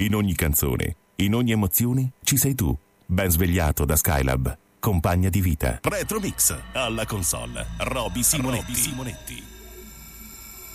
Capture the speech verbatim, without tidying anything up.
In ogni canzone, in ogni emozione, ci sei tu. Ben svegliato da Skylab, compagna di vita. Retro Mix, alla console, Roby Simonetti. Roby Simonetti.